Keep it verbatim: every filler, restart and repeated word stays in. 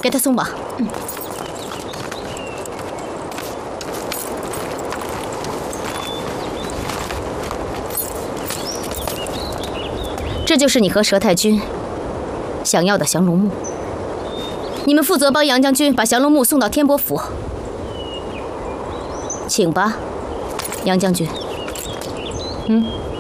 给他松绑。嗯。这就是你和佘太君想要的降龙木。你们负责帮杨将军把降龙木送到天波府。请吧，杨将军。嗯。